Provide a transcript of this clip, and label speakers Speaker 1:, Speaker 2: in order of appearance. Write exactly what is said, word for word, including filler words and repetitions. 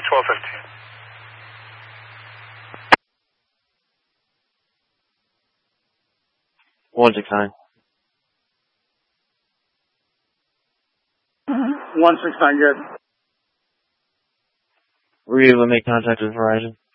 Speaker 1: twelve fifteen.
Speaker 2: one six nine.
Speaker 3: one six nine, good.
Speaker 2: Were you able to make contact with Verizon?